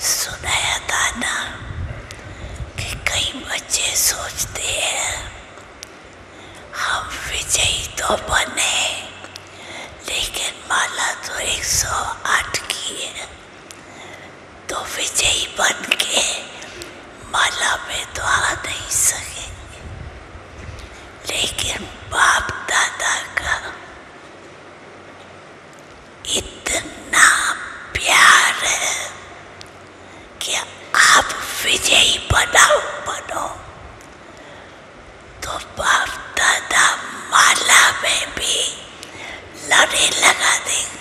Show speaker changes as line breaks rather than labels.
सुनाया था ना कि कई बच्चे सोचते हैं हम विजयी तो बने, लेकिन माला तो 108 की है, तो विजयी बन के माला में तो आ नहीं सकेंगे। लेकिन बाप दादा का इतना प्यार है कि आप विजयी बनो, तो बाप दादा माला में भी लड़े लगा देंगे।